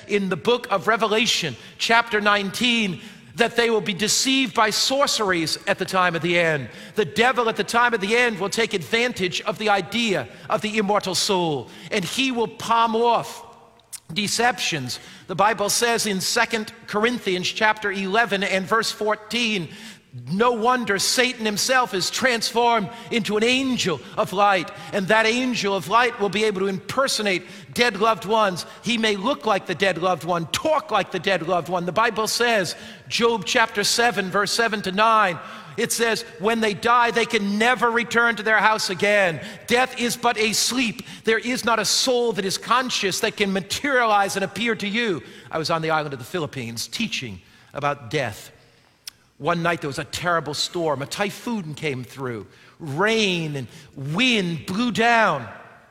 in the book of Revelation, chapter 19, that they will be deceived by sorceries at the time of the end. The devil at the time of the end will take advantage of the idea of the immortal soul, and he will palm off deceptions. The Bible says in 2 Corinthians chapter 11 and verse 14, no wonder Satan himself is transformed into an angel of light, and that angel of light will be able to impersonate dead loved ones. He may look like the dead loved one, talk like the dead loved one. The Bible says, Job chapter 7, verse 7 to 9, it says, when they die, they can never return to their house again. Death is but a sleep. There is not a soul that is conscious that can materialize and appear to you. I was on the island of the Philippines teaching about death. One night there was a terrible storm. A typhoon came through. Rain and wind blew down.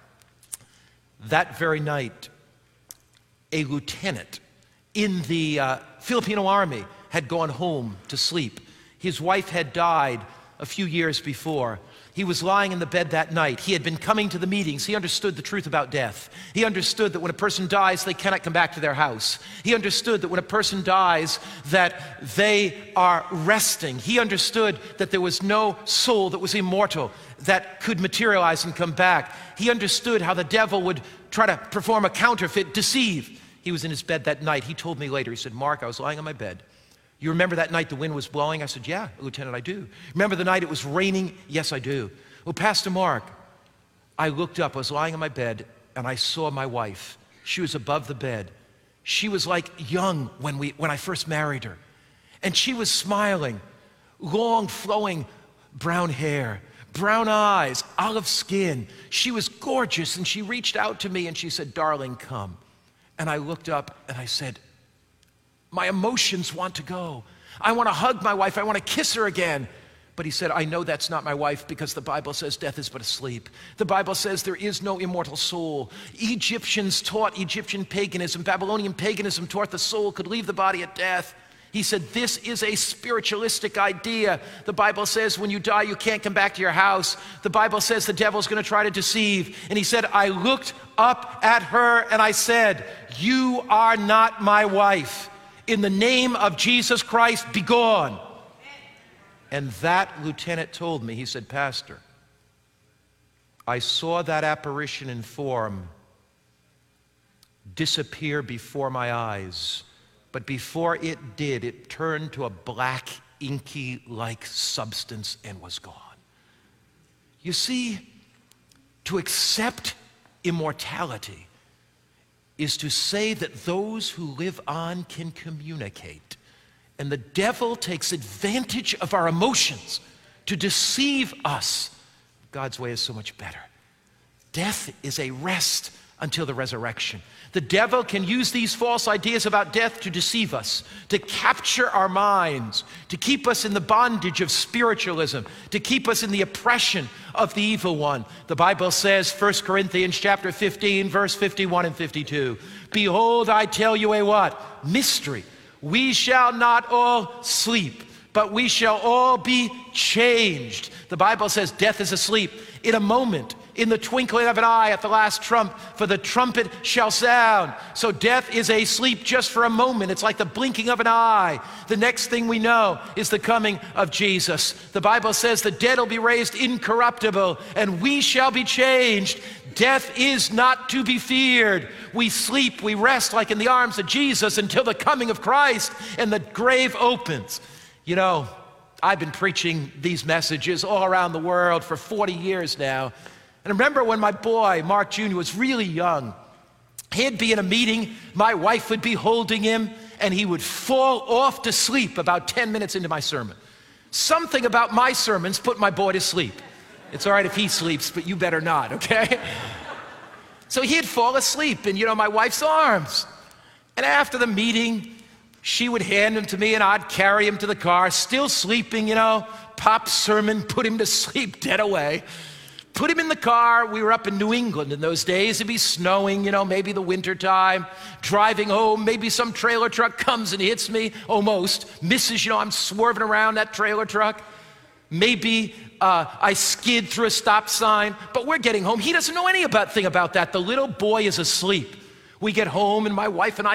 That very night, a lieutenant in the Filipino army had gone home to sleep. His wife had died a few years before. He was lying in the bed that night. He had been coming to the meetings. He understood the truth about death. He understood that when a person dies, they cannot come back to their house. He understood that when a person dies, that they are resting. He understood that there was no soul that was immortal that could materialize and come back. He understood how the devil would try to perform a counterfeit, deceive. He was in his bed that night. He told me later, he said, Mark, I was lying on my bed. You remember that night the wind was blowing? I said, yeah, Lieutenant, I do. Remember the night it was raining? Yes, I do. Well, Pastor Mark, I looked up, I was lying on my bed, and I saw my wife. She was above the bed. She was like young when I first married her. And she was smiling, long flowing brown hair, brown eyes, olive skin. She was gorgeous, and she reached out to me and she said, darling, come. And I looked up and I said, my emotions want to go. I want to hug my wife. I want to kiss her again. But he said, I know that's not my wife because the Bible says death is but a sleep. The Bible says there is no immortal soul. Egyptians taught Egyptian paganism. Babylonian paganism taught the soul could leave the body at death. He said, this is a spiritualistic idea. The Bible says when you die, you can't come back to your house. The Bible says the devil's going to try to deceive. And he said, I looked up at her and I said, you are not my wife. In the name of Jesus Christ, be gone. And that lieutenant told me, he said, Pastor, I saw that apparition in form disappear before my eyes. But before it did, it turned to a black, inky-like substance and was gone. You see, to accept immortality is to say that those who live on can communicate. And the devil takes advantage of our emotions to deceive us. God's way is so much better. Death is a rest until the resurrection. The devil can use these false ideas about death to deceive us, to capture our minds, to keep us in the bondage of spiritualism, to keep us in the oppression of the evil one. The Bible says, 1 Corinthians chapter 15, verse 51 and 52, behold, I tell you a what? Mystery. We shall not all sleep, but we shall all be changed. The Bible says death is asleep. In a moment, in the twinkling of an eye at the last trump, for the trumpet shall sound. So death is a sleep just for a moment. It's like the blinking of an eye. The next thing we know is the coming of Jesus. The Bible says the dead will be raised incorruptible, and we shall be changed. Death is not to be feared. We sleep, we rest like in the arms of Jesus until the coming of Christ and the grave opens. You know, I've been preaching these messages all around the world for 40 years now. And I remember when my boy, Mark Jr., was really young, he'd be in a meeting, my wife would be holding him, and he would fall off to sleep about 10 minutes into my sermon. Something about my sermons put my boy to sleep. It's all right if he sleeps, but you better not, okay? So he'd fall asleep in, my wife's arms. And after the meeting, she would hand him to me and I'd carry him to the car, still sleeping, pop sermon, put him to sleep, dead away. Put him in the car. We were up in New England in those days. It'd be snowing, maybe the winter time. Driving home, maybe some trailer truck comes and hits me, almost. Misses, I'm swerving around that trailer truck. Maybe I skid through a stop sign, but we're getting home. He doesn't know anything about that. The little boy is asleep. We get home and my wife and I